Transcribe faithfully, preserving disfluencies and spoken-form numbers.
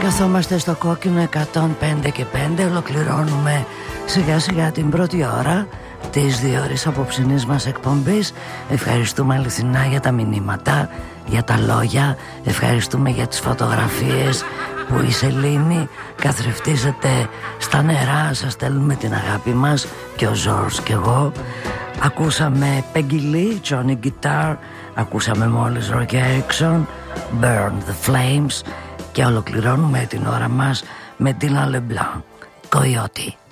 Καθόμαστε στο κόκκινο εκατόν πέντε και πέντε. Ολοκληρώνουμε σιγά σιγά την πρώτη ώρα της δύο ώρες απόψινής μας εκπομπής. Ευχαριστούμε αληθινά για τα μηνύματα, για τα λόγια. Ευχαριστούμε για τις φωτογραφίες που η Σελήνη καθρεφτίζεται στα νερά. Σας στέλνουμε την αγάπη μας, και ο Ζόρς και εγώ. Ακούσαμε Peggy Lee, Johnny Guitar. Ακούσαμε μόλις Roy Erickson, Burn the Flames. Και ολοκληρώνουμε την ώρα μας με Dylan LeBlanc, Coyote.